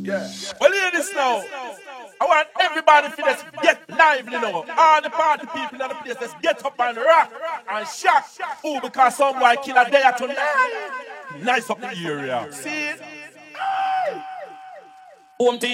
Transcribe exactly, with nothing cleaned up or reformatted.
Yeah. Well, hear this now. I want everybody to just get lively now. All the party people in the place, let's get up and rock and shock. Oh, because some boy kill a day tonight. Nice up the area. See it? Home team.